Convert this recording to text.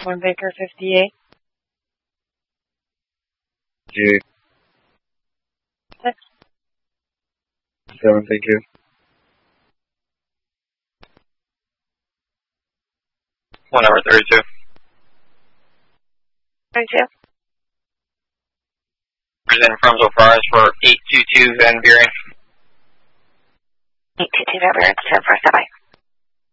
1 Baker 58. G. 6. 7, thank you. 1 over 32. 32. Presenting from Zofars for 822 Van Buren. 822 Van Buren, 10 for 7.